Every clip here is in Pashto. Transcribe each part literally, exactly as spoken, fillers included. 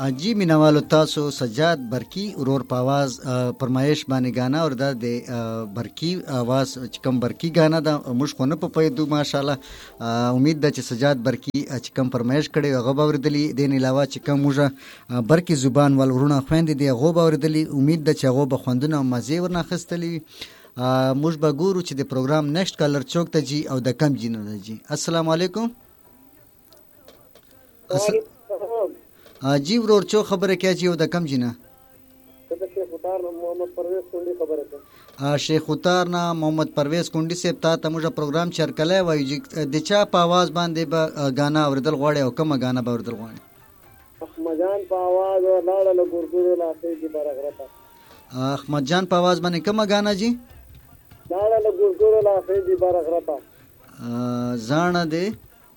جی مینوالو تاسو سجاد برکی ورور په आवाज فرمایش باندې غانا اور د برکی आवाज چې کوم برکی غانا د موږ خو نه په پیدو ماشاءالله امید ده چې سجاد برکی چې کوم فرمایش کړي هغه باوردلی دین علاوه چې کوم موږ برکی زبان ول ورونه خويند دي هغه باوردلی امید ده چې هغه به خوندونه مزه ورنه خستلی موږ به ګورو چې د پروګرام نیکسټ کالر چوک ته جی او د کم جی نه جی. السلام علیکم. جی ورور چو خبره کې جی او د کم جی نه شیخ اتار محمد پرویز کونډي خبره کوم. شیخ اتار نه محمد پرویز کونډي صاحب ته ته موږ پروګرام چر کله وایي د چا په आवाज باندې به غانا اوردل غواړي او کومه غانا به اوردل غواړي؟ احمد جان په आवाज او لاړه له ګورګورو لا سيدي برغرته. احمد جان په आवाज باندې کومه غانا جی؟ لاړه له ګورګورو لا سيدي برغرته. ځانه دی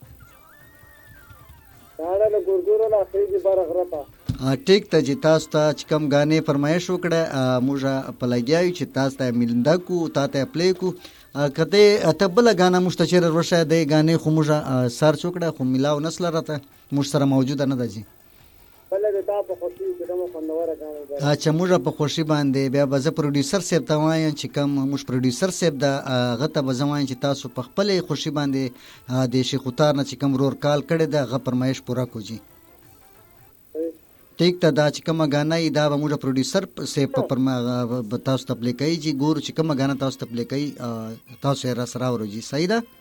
لاړه له ګورګورو لا سيدي برغرته. ټیک ته چې تاسو ته چې کوم غانې فرمایش وکړه موږ په لګیاو چې تاسو ته ملنده کو تاسو پلی کو کته ته بل غانا مستشیر ورشه د غانې خو موږ سر چوکړه خو ملاو نسل راته موږ سره موجوده نه ده جی. بل د تا په خوشي کې دمو خوندوره غانا ده. اچھا موږ په خوشي باندې بیا به زه پروډوسر صاحب ته وایم چې کوم موږ پروډوسر صاحب دا غته به زموږ چې تاسو په خپل خوشي باندې د شیخ اتار نه چې کوم رور کال کړي دا غ فرمایش پورا کوجی. ټیک ته دا چې کومه غانا ای دا به موږ پروډوسر صاحب په پرما تاسو ته پلی کوي جی ګور چې کومه غانا تاسو ته پلی کوي تاسو یې را سره ورو جی. صحیح ده.